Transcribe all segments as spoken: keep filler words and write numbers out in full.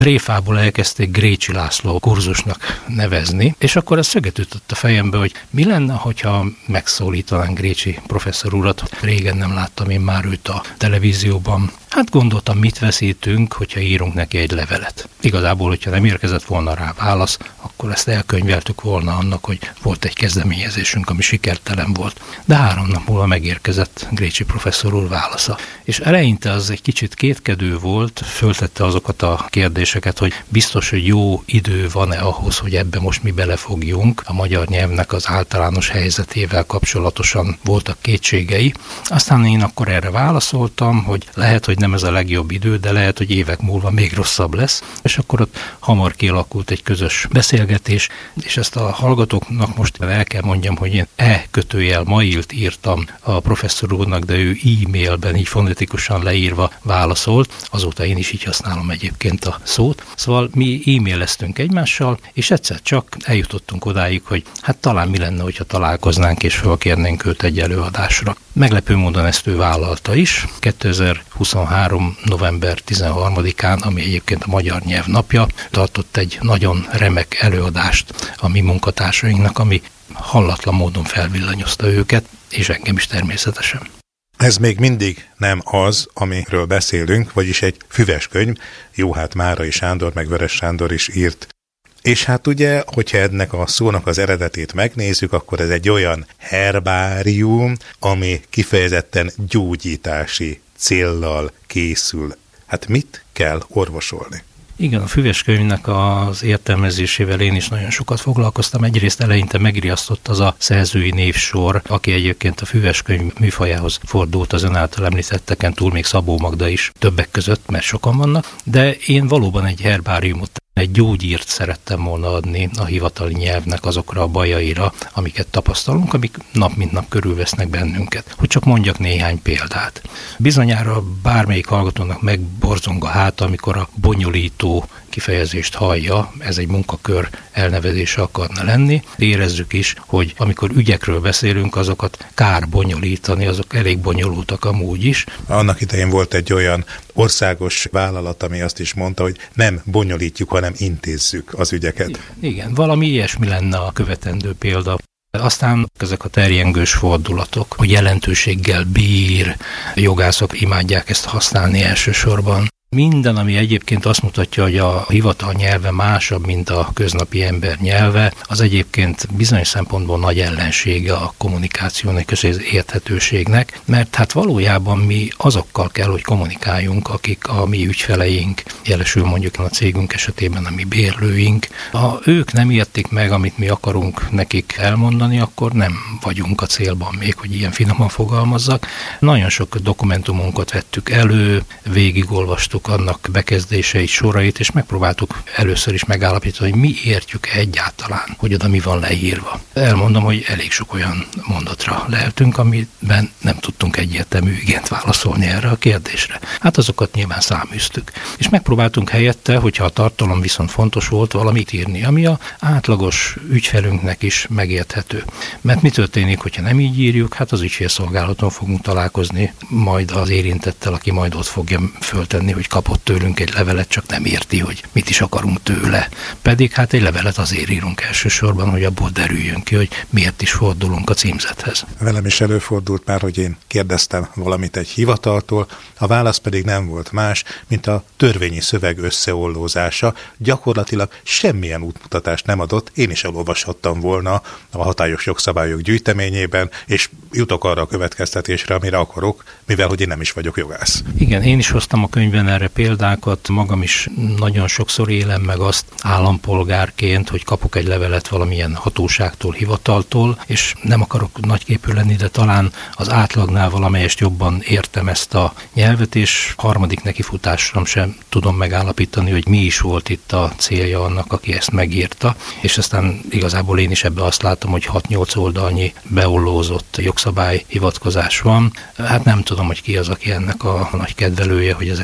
Tréfából elkezdték Grécsi László kurzusnak nevezni, és akkor ez szöget ütött a fejembe, hogy mi lenne, hogyha megszólítanánk Grécsi professzor urat. Régen nem láttam én már őt a televízióban. Hát gondoltam, mit veszítünk, hogyha írunk neki egy levelet. Igazából, hogyha nem érkezett volna rá válasz, akkor ezt elkönyveltük volna annak, hogy volt egy kezdeményezésünk, ami sikertelen volt. De három nap múlva megérkezett Grécsi professzor úr válasza. És eleinte az egy kicsit kétkedő volt, föltette azokat a kérdéseket, hogy biztos, hogy jó idő van-e ahhoz, hogy ebbe most mi belefogjunk. A magyar nyelvnek az általános helyzetével kapcsolatosan voltak kétségei. Aztán én akkor erre válaszoltam, hogy lehet, hogy nem ez a legjobb idő, de lehet, hogy évek múlva még rosszabb lesz. És akkor ott hamar kialakult egy közös beszélgetés, és ezt a hallgatóknak most el kell mondjam, hogy én e kötőjel mailt írtam a professzor úrnak, de ő e-mailben így fonetikusan leírva válaszolt. Azóta én is így használom egyébként a szót. Szóval mi e-maileztünk egymással, és egyszer csak eljutottunk odáig, hogy hát talán mi lenne, hogyha találkoznánk és felkérnénk őt egy előadásra. Meglepő módon ezt ő vállalta is. kétezer-huszonhárom. november tizenharmadikán, ami egyébként a magyar nyelv napja, tartott egy nagyon remek előadást a mi munkatársainknak, ami hallatlan módon felvillanyozta őket, és engem is természetesen. Ez még mindig nem az, amiről beszélünk, vagyis egy füves könyv, jó, hát Márai Sándor meg Vörös Sándor is írt. És hát ugye, hogyha ennek a szónak az eredetét megnézzük, akkor ez egy olyan herbárium, ami kifejezetten gyógyítási céllal készül. Hát mit kell orvosolni? Igen, a füves könyvnek az értelmezésével én is nagyon sokat foglalkoztam. Egyrészt eleinte megriasztott az a szerzői névsor, aki egyébként a füves könyv műfajához fordult az ön által említetteken túl, még Szabó Magda is többek között, mert sokan vannak, de én valóban egy herbáriumot, egy gyógyírt szerettem volna adni a hivatali nyelvnek azokra a bajaira, amiket tapasztalunk, amik nap mint nap körülvesznek bennünket. Hogy csak mondjak néhány példát. Bizonyára bármelyik hallgatónak megborzong a háta, amikor a bonyolító kifejezést hallja, ez egy munkakör elnevezése akarna lenni. Érezzük is, hogy amikor ügyekről beszélünk, azokat kár bonyolítani, azok elég bonyolultak amúgy is. Annak idején volt egy olyan országos vállalat, ami azt is mondta, hogy nem bonyolítjuk, hanem intézzük az ügyeket. Igen, valami ilyesmi lenne a követendő példa. Aztán ezek a terjengős fordulatok, hogy jelentőséggel bír, jogászok imádják ezt használni elsősorban. Minden, ami egyébként azt mutatja, hogy a hivatal nyelve másabb, mint a köznapi ember nyelve, az egyébként bizonyos szempontból nagy ellensége a kommunikációnak és az érthetőségnek, mert hát valójában mi azokkal kell, hogy kommunikáljunk, akik a mi ügyfeleink, jelesül mondjuk a cégünk esetében a mi bérlőink. Ha ők nem értik meg, amit mi akarunk nekik elmondani, akkor nem vagyunk a célban még, hogy ilyen finoman fogalmazzak. Nagyon sok dokumentumunkat vettük elő, végigolvastuk annak bekezdéseit, sorait, és megpróbáltuk először is megállapítani, hogy mi értjük egyáltalán, hogy oda mi van leírva. Elmondom, hogy elég sok olyan mondatra lehetünk, amiben nem tudtunk egyértelmű igent válaszolni erre a kérdésre. Hát azokat nyilván száműztük. És megpróbáltunk helyette, hogyha a tartalom viszont fontos volt, valamit írni, ami a átlagos ügyfelünknek is megérthető. Mert mi történik, hogyha nem így írjuk, hát az ügyfélszolgálaton fogunk találkozni majd az érintettel, aki majd ott fogja föltenni, hogy kapott tőlünk egy levelet, csak nem érti, hogy mit is akarunk tőle. Pedig hát egy levelet azért írunk elsősorban, hogy abból derüljön ki, hogy miért is fordulunk a címzethez. Velem is előfordult már, hogy én kérdeztem valamit egy hivataltól, a válasz pedig nem volt más, mint a törvényi szöveg összeollózása. Gyakorlatilag semmilyen útmutatást nem adott, én is elolvashattam volna a hatályos jogszabályok gyűjteményében, és jutok arra a következtetésre, amire akarok, mivel hogy én nem is vagyok jogász. Igen, én is hoztam a könyvben erre példákat, magam is nagyon sokszor élem meg azt állampolgárként, hogy kapok egy levelet valamilyen hatóságtól, hivataltól, és nem akarok nagyképű lenni, de talán az átlagnál valamelyest jobban értem ezt a nyelvet, és harmadik nekifutásra sem tudom megállapítani, hogy mi is volt itt a célja annak, aki ezt megírta, és aztán igazából én is ebbe azt látom, hogy hat-nyolc oldalnyi beollózott jogszabály hivatkozás van. Hát nem tudom, hogy ki az, aki ennek a nagy kedvelője, hogy ezeket végig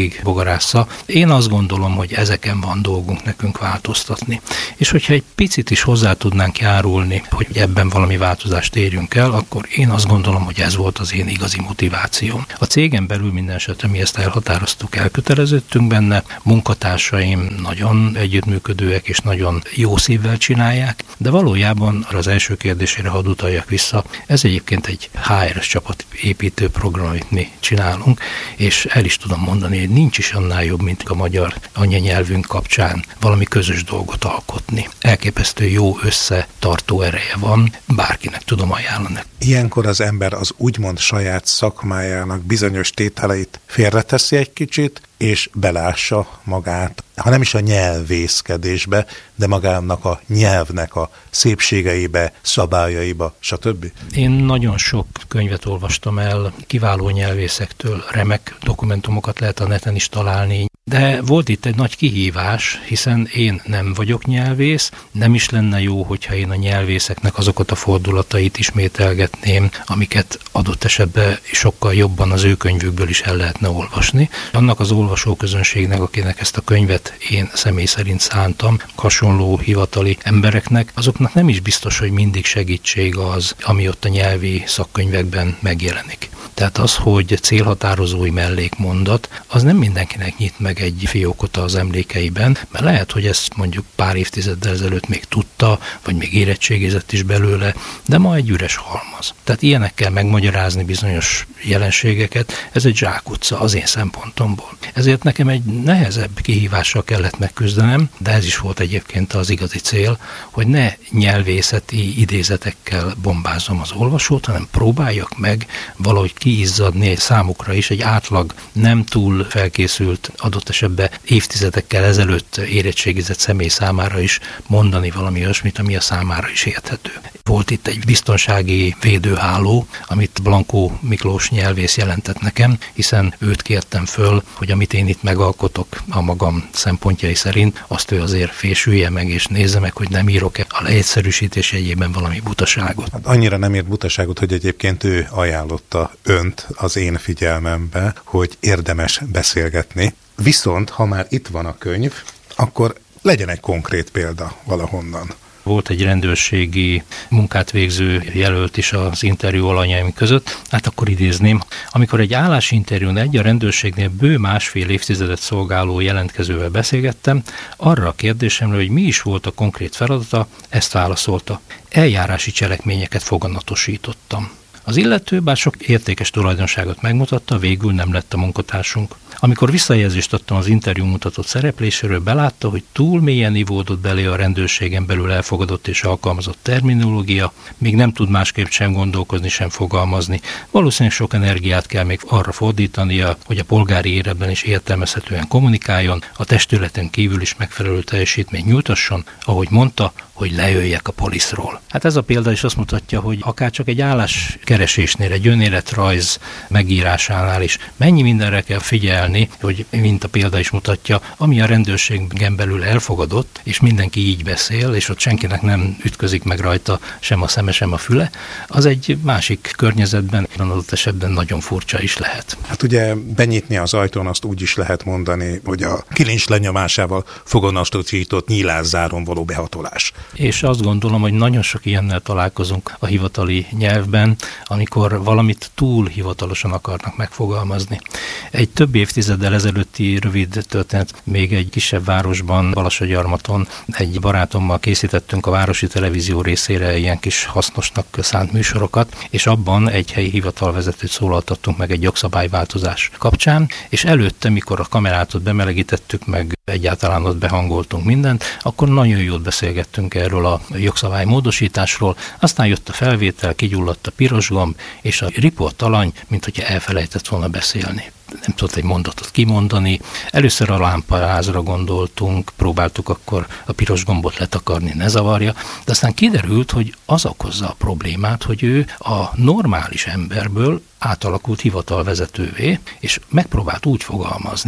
végig bogarásza. Én azt gondolom, hogy ezeken van dolgunk nekünk változtatni. És hogyha egy picit is hozzá tudnánk járulni, hogy ebben valami változást érjünk el, akkor én azt gondolom, hogy ez volt az én igazi motivációm. A cégen belül minden esetre mi ezt elhatároztuk, elköteleződtünk benne, munkatársaim nagyon együttműködőek és nagyon jó szívvel csinálják, de valójában az első kérdésére hadd utaljak vissza, ez egyébként egy há er es csapatépítő program, amit mi csinálunk, és el is tudom mondani, hogy nincs is annál jobb, mint a magyar anyanyelvünk kapcsán valami közös dolgot alkotni. Elképesztő jó összetartó ereje van, bárkinek tudom ajánlani. Ilyenkor az ember az úgymond saját szakmájának bizonyos tételeit félreteszi egy kicsit, és belássa magát, ha nem is a nyelvészkedésbe, de magának a nyelvnek a szépségeibe, szabályaiba, stb. Én nagyon sok könyvet olvastam el kiváló nyelvészektől, remek dokumentumokat lehet a neten is találni, de volt itt egy nagy kihívás, hiszen én nem vagyok nyelvész, nem is lenne jó, hogyha én a nyelvészeknek azokat a fordulatait ismételgetném, amiket adott esetben sokkal jobban az ő könyvükből is el lehetne olvasni. Annak az olvasóközönségnek, akinek ezt a könyvet én személy szerint szántam, hasonló hivatali embereknek, azoknak nem is biztos, hogy mindig segítség az, ami ott a nyelvi szakkönyvekben megjelenik. Tehát az, hogy célhatározói mellékmondat, az nem mindenkinek nyit meg egy fiókot az emlékeiben, mert lehet, hogy ezt mondjuk pár évtizeddel ezelőtt még tudta, vagy még érettségizett is belőle, de ma egy üres halmaz. Tehát ilyenekkel megmagyarázni bizonyos jelenségeket, ez egy zsákutca az én szempontomból. Ezért nekem egy nehezebb kihívással kellett megküzdenem, de ez is volt egyébként az igazi cél, hogy ne nyelvészeti idézetekkel bombázom az olvasót, hanem próbáljak meg valahogy kiizzadni számukra is, egy átlag nem túl felkészült, adott esetben évtizedekkel ezelőtt érettségizett személy számára is mondani valami olyasmit, ami a számára is érthető. Volt itt egy biztonsági védőháló, amit Blankó Miklós nyelvész jelentett nekem, hiszen őt kértem föl, hogy amit én itt megalkotok a magam szempontjai szerint, azt ő azért fésülje meg és nézze meg, hogy nem írok-e a leegyszerűsítés jegyében valami butaságot. Hát annyira nem írt butaságot, hogy egyébként ő ajánlotta önt az én figyelmembe, hogy érdemes beszélgetni. Viszont, ha már itt van a könyv, akkor legyen egy konkrét példa valahonnan. Volt egy rendőrségi munkát végző jelölt is az interjú alanyaim között, hát akkor idézném, amikor egy állásinterjún egy a rendőrségnél bő másfél évtizedet szolgáló jelentkezővel beszélgettem, arra a kérdésemre, hogy mi is volt a konkrét feladata, ezt válaszolta. Eljárási cselekményeket foganatosítottam. Az illető, bár sok értékes tulajdonságot megmutatta, végül nem lett a munkatársunk. Amikor visszajelzést adtam az interjú mutatott szerepléséről, belátta, hogy túl mélyen ivódott belé a rendőrségen belül elfogadott és alkalmazott terminológia, még nem tud másképp sem gondolkozni, sem fogalmazni. Valószínűleg sok energiát kell még arra fordítania, hogy a polgári életben is értelmezhetően kommunikáljon, a testületen kívül is megfelelő teljesítményt nyújtasson, ahogy mondta, hogy lejöjjek a poliszról. Hát ez a példa is azt mutatja, hogy akár csak egy álláskeresésnél, egy önéletrajz megírásánál is mennyi mindenre kell figyelni, hogy mint a példa is mutatja, ami a rendőrségen belül elfogadott, és mindenki így beszél, és ott senkinek nem ütközik meg rajta sem a szeme, sem a füle, az egy másik környezetben, adott esetben nagyon furcsa is lehet. Hát ugye benyitni az ajtón azt úgy is lehet mondani, hogy a kilincs lenyomásával foganatosított nyílászáron való behatolás. És azt gondolom, hogy nagyon sok ilyennel találkozunk a hivatali nyelvben, amikor valamit túl hivatalosan akarnak megfogalmazni. Egy több évtizeddel ezelőtti rövid történet, még egy kisebb városban, Balassagyarmaton egy barátommal készítettünk a városi televízió részére ilyen kis hasznosnak szánt műsorokat, és abban egy helyi hivatalvezetőt szólaltattunk meg egy jogszabályváltozás kapcsán, és előtte, mikor a kamerát ott bemelegítettük, meg egyáltalán ott behangoltunk mindent, akkor nagyon jót beszélgettünk erről a jogszabály módosításról, aztán jött a felvétel, kigyulladt a piros gomb, és a riport alany, mint hogyha elfelejtett volna beszélni. Nem tudott egy mondatot kimondani. Először a lámpaházra gondoltunk, próbáltuk akkor a piros gombot letakarni, ne zavarja, de aztán kiderült, hogy az okozza a problémát, hogy ő a normális emberből átalakult hivatalvezetővé, és megpróbált úgy fogalmazni,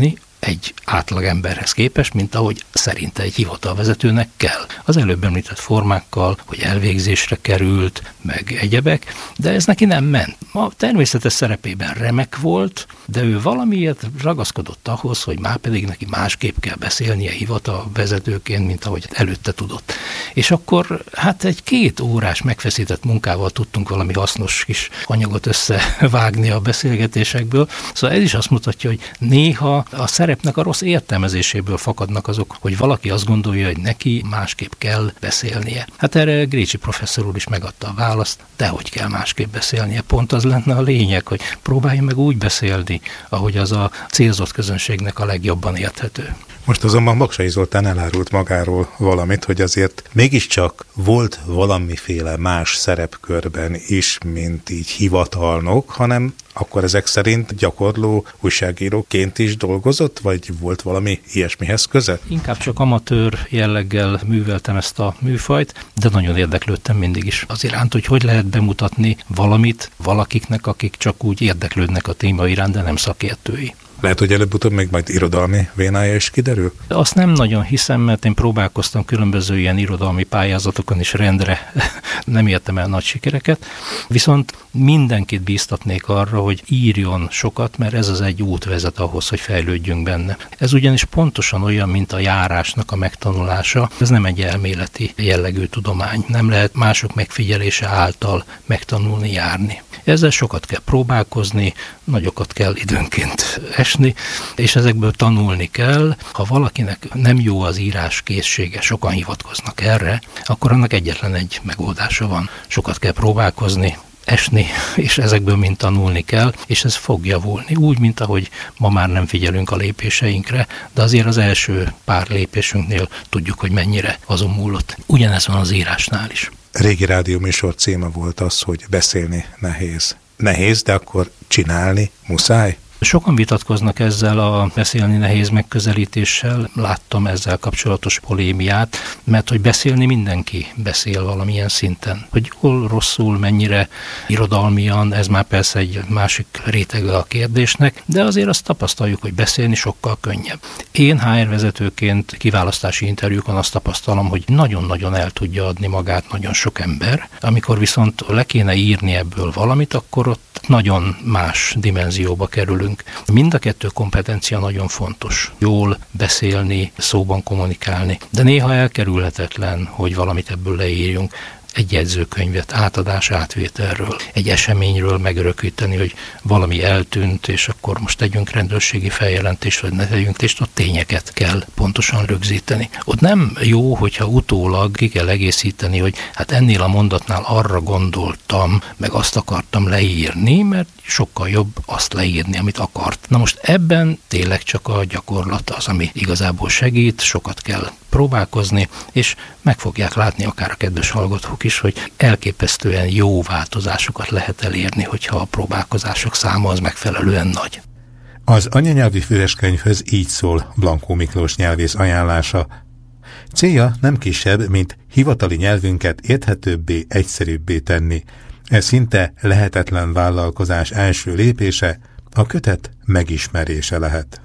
egy átlagemberhez képest, mint ahogy szerinte egy hivatalvezetőnek kell. Az előbb említett formákkal, hogy elvégzésre került, meg egyebek, de ez neki nem ment. A természetes szerepében remek volt, de ő valamiért ragaszkodott ahhoz, hogy már pedig neki másképp kell beszélnie hivatalvezetőként, mint ahogy előtte tudott. És akkor hát egy két órás megfeszített munkával tudtunk valami hasznos kis anyagot összevágni a beszélgetésekből. Szóval ez is azt mutatja, hogy néha a szerepnek a rossz értelmezéséből fakadnak azok, hogy valaki azt gondolja, hogy neki másképp kell beszélnie. Hát erre Grécsi professzor úr is megadta a választ, de hogy kell másképp beszélnie. Pont az lenne a lényeg, hogy próbálj meg úgy beszélni, ahogy az a célzott közönségnek a legjobban érthető. Most azonban Baksay Zoltán elárult magáról valamit, hogy azért mégiscsak volt valamiféle más szerepkörben is, mint így hivatalnok, hanem akkor ezek szerint gyakorló újságíróként is dolgozott, vagy volt valami ilyesmihez köze? Inkább csak amatőr jelleggel műveltem ezt a műfajt, de nagyon érdeklődtem mindig is az iránt, hogy hogy lehet bemutatni valamit valakiknek, akik csak úgy érdeklődnek a téma iránt, de nem szakértői. Lehet, hogy előbb-utóbb még majd irodalmi vénája is kiderül? Azt nem nagyon hiszem, mert én próbálkoztam különböző ilyen irodalmi pályázatokon, és rendre nem értem el nagy sikereket. Viszont mindenkit bíztatnék arra, hogy írjon sokat, mert ez az egy út vezet ahhoz, hogy fejlődjünk benne. Ez ugyanis pontosan olyan, mint a járásnak a megtanulása. Ez nem egy elméleti jellegű tudomány. Nem lehet mások megfigyelése által megtanulni járni. Ezzel sokat kell próbálkozni, nagyokat kell időnként esni, és ezekből tanulni kell. Ha valakinek nem jó az írás készsége, sokan hivatkoznak erre, akkor annak egyetlen egy megoldása van. Sokat kell próbálkozni, esni, és ezekből mind tanulni kell, és ez fog javulni. Úgy, mint ahogy ma már nem figyelünk a lépéseinkre, de azért az első pár lépésünknél tudjuk, hogy mennyire azon múlott. Ugyanez van az írásnál is. Régi rádióműsor címe volt az, hogy beszélni nehéz. Nehéz, de akkor csinálni muszáj? Sokan vitatkoznak ezzel a beszélni nehéz megközelítéssel, láttam ezzel kapcsolatos polémiát, mert hogy beszélni mindenki beszél valamilyen szinten. Hogy hol rosszul, mennyire irodalmian, ez már persze egy másik rétege a kérdésnek, de azért azt tapasztaljuk, hogy beszélni sokkal könnyebb. Én há er vezetőként kiválasztási interjúkon azt tapasztalom, hogy nagyon-nagyon el tudja adni magát nagyon sok ember, amikor viszont le kéne írni ebből valamit, akkor ott nagyon más dimenzióba kerülünk. Mind a kettő kompetencia nagyon fontos. Jól beszélni, szóban kommunikálni, de néha elkerülhetetlen, hogy valamit ebből leírjunk. Egy jegyzőkönyvet, átadás átvételről, egy eseményről megörökíteni, hogy valami eltűnt, és akkor most tegyünk rendőrségi feljelentést, vagy ne tegyünk, és ott tényeket kell pontosan rögzíteni. Ott nem jó, hogyha utólag ki kell egészíteni, hogy hát ennél a mondatnál arra gondoltam, meg azt akartam leírni, mert sokkal jobb azt leírni, amit akart. Na most ebben tényleg csak a gyakorlat az, ami igazából segít, sokat kell próbálkozni, és meg fogják látni akár a kedves hallgatók is, hogy elképesztően jó változásokat lehet elérni, hogyha a próbálkozások száma az megfelelően nagy. Az anyanyelvi füveskönyvhöz így szól Blankó Miklós nyelvész ajánlása. Célja nem kisebb, mint hivatali nyelvünket érthetőbbé, egyszerűbbé tenni. Ez szinte lehetetlen vállalkozás első lépése, a kötet megismerése lehet.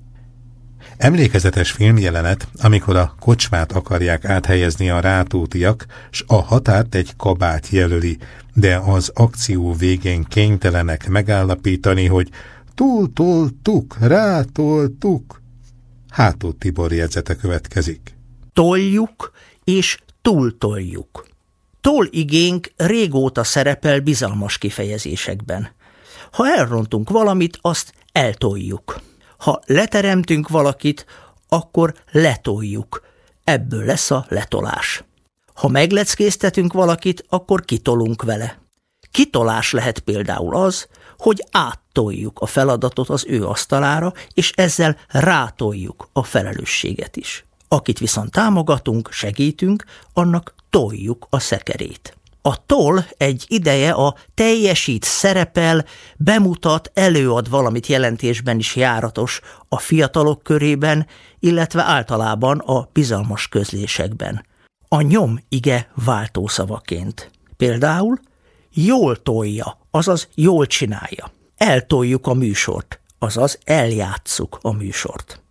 Emlékezetes filmjelenet, amikor a kocsmát akarják áthelyezni a rátótiak, s a határt egy kabát jelöli, de az akció végén kénytelenek megállapítani, hogy túl-toltuk, rátoltuk. Hátó Tibor jegyzete következik. Toljuk és túltoljuk. Toll-igénk régóta szerepel bizalmas kifejezésekben. Ha elrontunk valamit, azt eltoljuk. Ha leteremtünk valakit, akkor letoljuk. Ebből lesz a letolás. Ha megleckéztetünk valakit, akkor kitolunk vele. Kitolás lehet például az, hogy áttoljuk a feladatot az ő asztalára, és ezzel rátoljuk a felelősséget is. Akit viszont támogatunk, segítünk, annak toljuk a szekerét. A toll egy ideje a teljesít, szerepel, bemutat, előad valamit jelentésben is járatos a fiatalok körében, illetve általában a bizalmas közlésekben. A nyom ige váltószavaként. Például jól tolja, azaz jól csinálja. Eltoljuk a műsort, azaz eljátsszuk a műsort.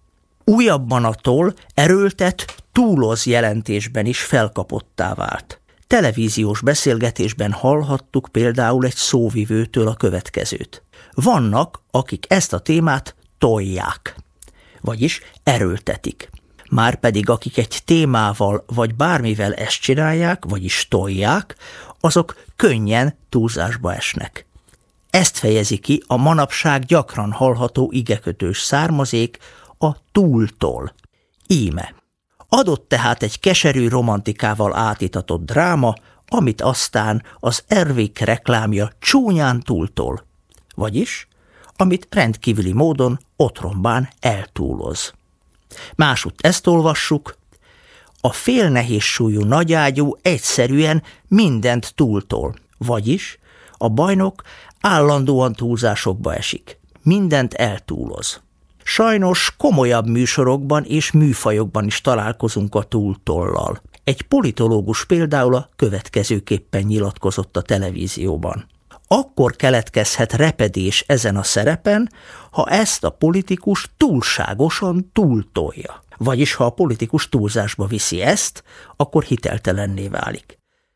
Újabban a toll erőltet, túloz jelentésben is felkapottá vált. Televíziós beszélgetésben hallhattuk például egy szóvivőtől a következőt. Vannak, akik ezt a témát tolják, vagyis erőltetik. Márpedig akik egy témával vagy bármivel ezt csinálják, vagyis tolják, azok könnyen túlzásba esnek. Ezt fejezi ki a manapság gyakran hallható igekötős származék, a túltól. Íme. Adott tehát egy keserű romantikával átitatott dráma, amit aztán az Ervik reklámja csúnyán túltol, vagyis amit rendkívüli módon otromban eltúloz. Másutt ezt olvassuk, a félnehéz súlyú nagyágyú egyszerűen mindent túltol, vagyis a bajnok állandóan túlzásokba esik, mindent eltúloz. Sajnos komolyabb műsorokban és műfajokban is találkozunk a túltollal. Egy politológus például a következőképpen nyilatkozott a televízióban. Akkor keletkezhet repedés ezen a szerepen, ha ezt a politikus túlságosan túltolja. Vagyis ha a politikus túlzásba viszi ezt, akkor hiteltelenné válik.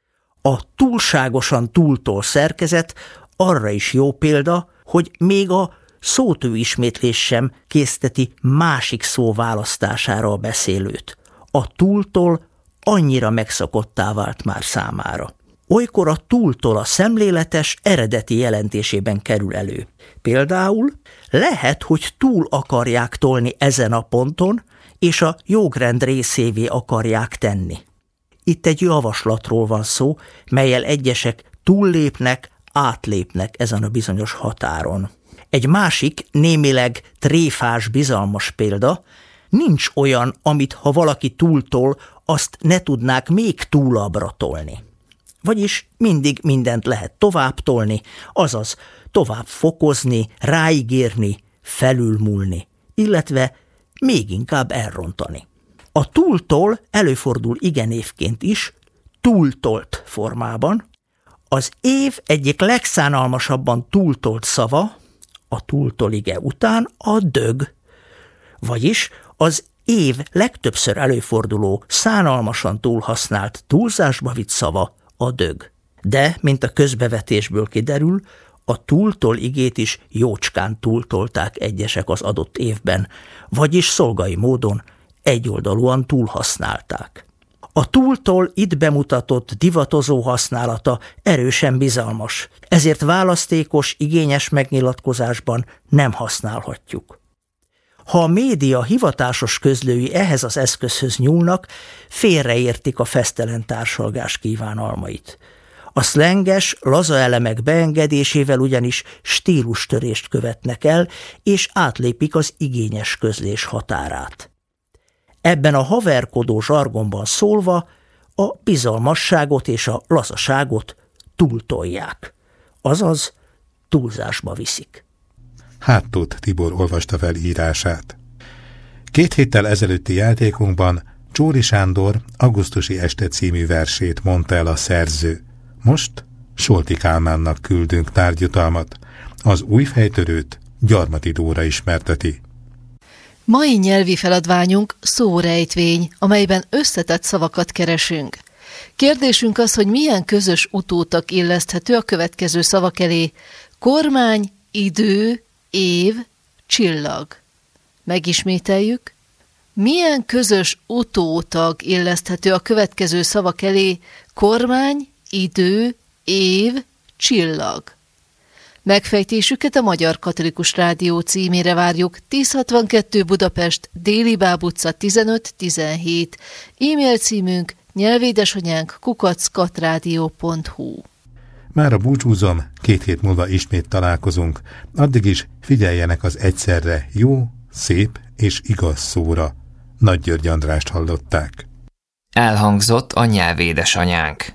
A túlságosan túltol szerkezet arra is jó példa, hogy még a szótőismétlés sem készteti másik szó választására a beszélőt. A túltól annyira megszokottá vált már számára. Olykor a túltól a szemléletes eredeti jelentésében kerül elő. Például lehet, hogy túl akarják tolni ezen a ponton, és a jogrend részévé akarják tenni. Itt egy javaslatról van szó, mellyel egyesek túllépnek, átlépnek ezen a bizonyos határon. Egy másik, némileg tréfás, bizalmas példa, nincs olyan, amit ha valaki túltol, azt ne tudnák még túlabbra tolni. Vagyis mindig mindent lehet tovább tolni, azaz tovább fokozni, ráigérni, felülmúlni, illetve még inkább elrontani. A túltol előfordul igenévként is, túltolt formában. Az év egyik legszánalmasabban túltolt szava, a túltolige után a dög, vagyis az év legtöbbször előforduló, szánalmasan túlhasznált, túlzásba vitt szava a dög. De, mint a közbevetésből kiderül, a túltol igét is jócskán túltolták egyesek az adott évben, vagyis szolgai módon egyoldalúan túlhasználták. A túltol itt bemutatott divatozó használata erősen bizalmas, ezért választékos, igényes megnyilatkozásban nem használhatjuk. Ha a média hivatásos közlői ehhez az eszközhöz nyúlnak, félreértik a fesztelen társalgás kívánalmait. A szlenges, laza elemek beengedésével ugyanis stílustörést követnek el, és átlépik az igényes közlés határát. Ebben a haverkodó zsargonban szólva a bizalmasságot és a lazaságot túltolják, azaz túlzásba viszik. Háttót Tibor olvasta fel írását. Két héttel ezelőtti játékunkban Csóri Sándor Augusztusi este című versét mondta el a szerző. Most Solti Kálmánnak küldünk tárgyutalmat. Az új fejtörőt Gyarmati Dóra ismerteti. Mai nyelvi feladványunk szórejtvény, amelyben összetett szavakat keresünk. Kérdésünk az, hogy milyen közös utótak illeszthető a következő szavak elé: kormány, idő, év, csillag. Megismételjük. Milyen közös utótag illeszthető a következő szavak elé: kormány, idő, év, csillag. Megfejtésüket a Magyar Katolikus Rádió címére várjuk. tíz hatvankettő Budapest, Déli Báb utca tizenöt tizenhét. E-mail címünk nyelvédesanyánk kukac katrádió pont hu. Mára búcsúzom, két hét múlva ismét találkozunk. Addig is figyeljenek az egyszerre jó, szép és igaz szóra. Nagy György Andrást hallották. Elhangzott a Nyelvédesanyánk.